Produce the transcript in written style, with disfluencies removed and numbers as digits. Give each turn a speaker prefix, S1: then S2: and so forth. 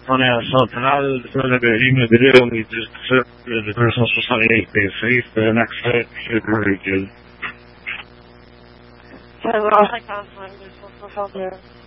S1: Final sort of email video, we just took the personal for 28 days safe. The next site should be very good.
S2: So, I can't find this one for help here.